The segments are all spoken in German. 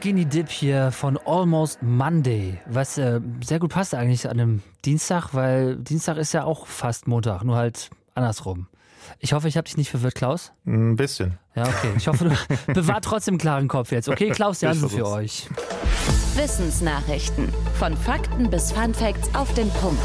Skinny Dip hier von Almost Monday, was sehr gut passt eigentlich an einem Dienstag, weil Dienstag ist ja auch fast Montag, nur halt andersrum. Ich hoffe, ich habe dich nicht verwirrt, Klaus. Ein bisschen. Ja, okay. Ich hoffe, du bewahrt trotzdem einen klaren Kopf jetzt. Okay, Klaus Jansen für euch. Wissensnachrichten. Von Fakten bis Funfacts auf den Punkt.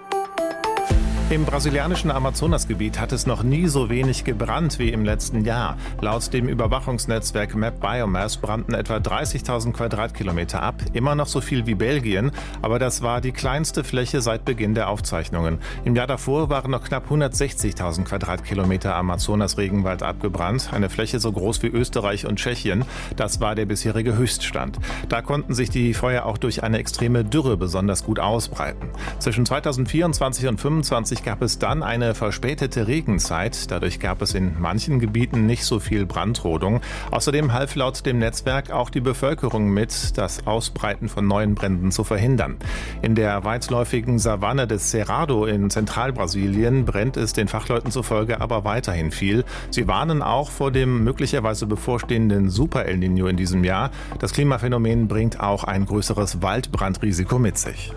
Im brasilianischen Amazonasgebiet hat es noch nie so wenig gebrannt wie im letzten Jahr. Laut dem Überwachungsnetzwerk Map Biomass brannten etwa 30.000 Quadratkilometer ab. Immer noch so viel wie Belgien, aber das war die kleinste Fläche seit Beginn der Aufzeichnungen. Im Jahr davor waren noch knapp 160.000 Quadratkilometer Amazonas-Regenwald abgebrannt. Eine Fläche so groß wie Österreich und Tschechien. Das war der bisherige Höchststand. Da konnten sich die Feuer auch durch eine extreme Dürre besonders gut ausbreiten. Zwischen 2024 und 2025 gab es dann eine verspätete Regenzeit. Dadurch gab es in manchen Gebieten nicht so viel Brandrodung. Außerdem half laut dem Netzwerk auch die Bevölkerung mit, das Ausbreiten von neuen Bränden zu verhindern. In der weitläufigen Savanne des Cerrado in Zentralbrasilien brennt es den Fachleuten zufolge aber weiterhin viel. Sie warnen auch vor dem möglicherweise bevorstehenden Super El Niño in diesem Jahr. Das Klimaphänomen bringt auch ein größeres Waldbrandrisiko mit sich.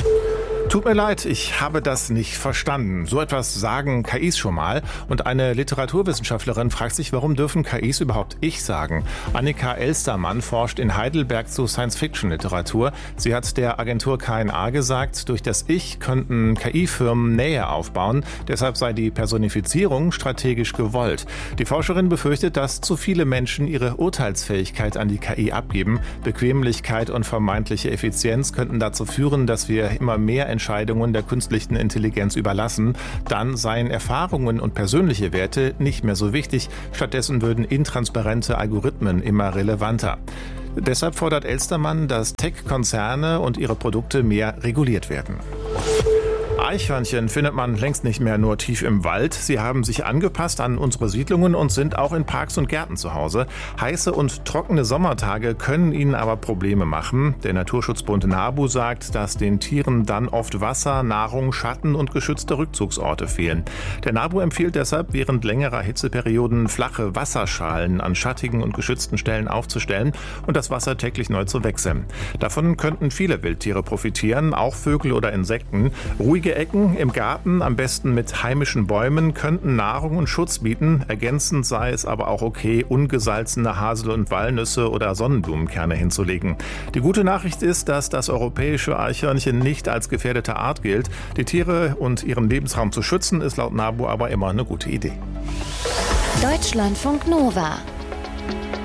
Tut mir leid, ich habe das nicht verstanden. So etwas sagen KIs schon mal. Und eine Literaturwissenschaftlerin fragt sich, warum dürfen KIs überhaupt ich sagen? Annika Elstermann forscht in Heidelberg zu Science-Fiction-Literatur. Sie hat der Agentur KNA gesagt, durch das Ich könnten KI-Firmen Nähe aufbauen. Deshalb sei die Personifizierung strategisch gewollt. Die Forscherin befürchtet, dass zu viele Menschen ihre Urteilsfähigkeit an die KI abgeben. Bequemlichkeit und vermeintliche Effizienz könnten dazu führen, dass wir immer mehr Entscheidungen der künstlichen Intelligenz überlassen, dann seien Erfahrungen und persönliche Werte nicht mehr so wichtig. Stattdessen würden intransparente Algorithmen immer relevanter. Deshalb fordert Elstermann, dass Tech-Konzerne und ihre Produkte mehr reguliert werden. Eichhörnchen findet man längst nicht mehr nur tief im Wald. Sie haben sich angepasst an unsere Siedlungen und sind auch in Parks und Gärten zu Hause. Heiße und trockene Sommertage können ihnen aber Probleme machen. Der Naturschutzbund NABU sagt, dass den Tieren dann oft Wasser, Nahrung, Schatten und geschützte Rückzugsorte fehlen. Der NABU empfiehlt deshalb, während längerer Hitzeperioden flache Wasserschalen an schattigen und geschützten Stellen aufzustellen und das Wasser täglich neu zu wechseln. Davon könnten viele Wildtiere profitieren, auch Vögel oder Insekten. Ruhige Ecken im Garten, am besten mit heimischen Bäumen, könnten Nahrung und Schutz bieten. Ergänzend sei es aber auch okay, ungesalzene Hasel- und Walnüsse oder Sonnenblumenkerne hinzulegen. Die gute Nachricht ist, dass das europäische Eichhörnchen nicht als gefährdete Art gilt. Die Tiere und ihren Lebensraum zu schützen, ist laut NABU aber immer eine gute Idee. Deutschlandfunk Nova